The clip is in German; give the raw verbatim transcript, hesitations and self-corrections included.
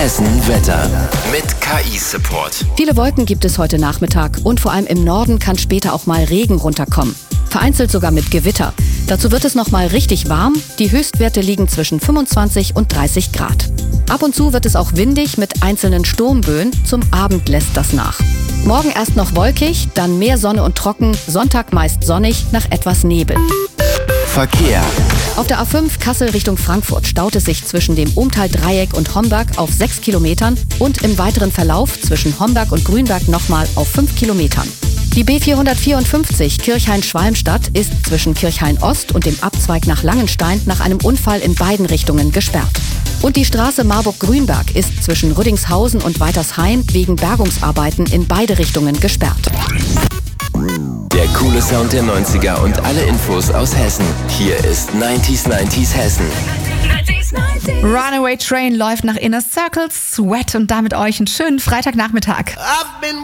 Hessen Wetter mit K I-Support. Viele Wolken gibt es heute Nachmittag und vor allem im Norden kann später auch mal Regen runterkommen. Vereinzelt sogar mit Gewitter. Dazu wird es noch mal richtig warm. Die Höchstwerte liegen zwischen fünfundzwanzig und dreißig Grad. Ab und zu wird es auch windig mit einzelnen Sturmböen. Zum Abend lässt das nach. Morgen erst noch wolkig, dann mehr Sonne und trocken. Sonntag meist sonnig, nach etwas Nebel. Verkehr. Auf der A fünf Kassel Richtung Frankfurt staut es sich zwischen dem Umtal-Dreieck und Homberg auf sechs Kilometern und im weiteren Verlauf zwischen Homberg und Grünberg nochmal auf fünf Kilometern. Die B vierhundertvierundfünfzig Kirchhain-Schwalmstadt ist zwischen Kirchhain-Ost und dem Abzweig nach Langenstein nach einem Unfall in beiden Richtungen gesperrt. Und die Straße Marburg-Grünberg ist zwischen Rüdingshausen und Weitershain wegen Bergungsarbeiten in beide Richtungen gesperrt. Der coole Sound der neunziger und alle Infos aus Hessen. Hier ist neunzig neunzig Hessen. Runaway Train läuft nach Inner Circles, Sweat und damit euch einen schönen Freitagnachmittag.